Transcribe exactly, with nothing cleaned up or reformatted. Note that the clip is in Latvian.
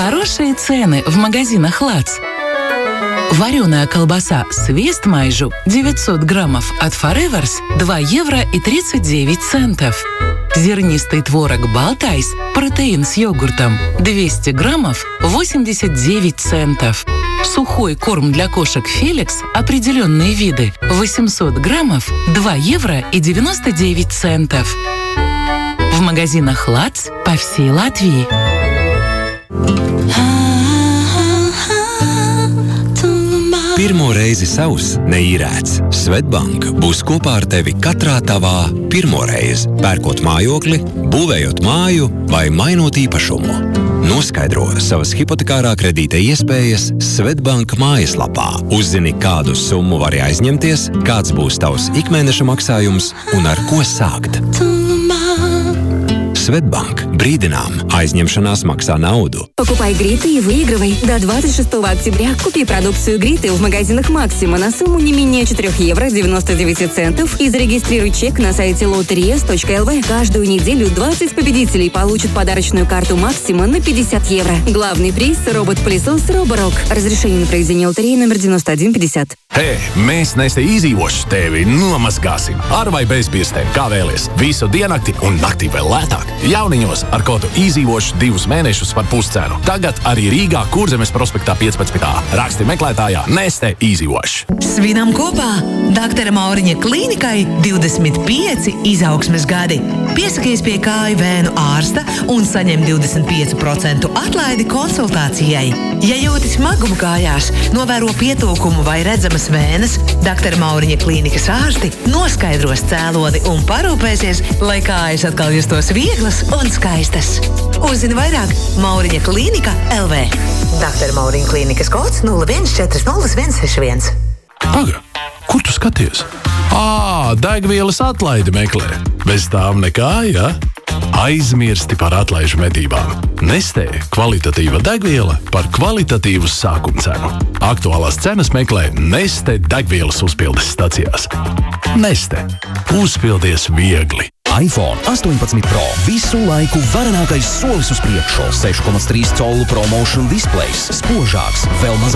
Хорошие цены в магазинах «Ладс». Вареная колбаса «Свестмайжу» девятьсот граммов от Forever's два евро и тридцать девять центов. Зернистый творог «Балтайс» протеин с йогуртом двести граммов восемьдесят девять центов. Сухой корм для кошек «Феликс» определенные виды восемьсот граммов два евро и девяносто девять центов. В магазинах «Ладс» по всей Латвии. Pirmo reizi savs neīrēts. Svetbank būs kopā ar tevi katrā tavā pirmo reizi, pērkot mājokli, būvējot māju vai mainot īpašumu. Noskaidro savas hipotekārā kredīta iespējas Svetbank mājaslapā. Uzzini, kādu summu vari aizņemties, kāds būs tavs ikmēneša maksājums un ar ko sākt. Светбанк. Бридинам. Aizņemšanās maksā naudu. Покупай Гриты и выигрывай. До двадцать шестого октября купи продукцию Гриты в магазинах Максима на сумму не менее четыре евро девяносто девять центов и зарегистрируй чек на сайте лотериес точка эл ви. Каждую неделю двадцать победителей получат подарочную карту Максима на пятьдесят евро. Главный приз – робот-пылесос Роборок. Разрешение на проведение лотереи номер девяносто один пятьдесят. Hei, mēs Neste izdzīvoši tevi nomazgāsim. Ar vai bez pirkstiem, kā vēlies. Visu diennakti un naktī vēl lētāk. Jauniņos ar kodu izdzīvoši divus mēnešus par puscenu. Tagad arī Rīgā Kurzemes prospektā piecpadsmit. Raksti meklētājā Neste izdzīvoši. Svinam kopā doktora Mauriņa klīnikai divdesmit pieci izaugsmes gadi. Piesakies pie kāju vēnu ārsta un saņem divdesmit pieci procenti atlaidi konsultācijai. Ja jūti smagumu kājās, novēro pietūkumu vai redzamas vēnes, doktora Mauriņa klīnikas ārsti noskaidros cēloni un parūpēsies, lai kājas atkal justos vieglas un skaistas. Uzzini vairāk Mauriņa klīnika el vē. doktora Mauriņa klīnikas kods nulle viens četri nulle viens seši viens. Paga, kur tu skaties? Ā, degvielas atlaidi meklē. Bez tām nekā, ja? Aizmirsti par atlaižu medībām. Neste kvalitatīva degviela par kvalitatīvu sākumcenu. Aktuālās cenas meklē Neste degvielas uzpildes stacijās. Neste. Uzpildies viegli. iPhone astoņpadsmit Pro. Visu laiku varenākais solis uz priekšu. seši komats trīs colu ProMotion displejs. Spožāks, vēl mazāk.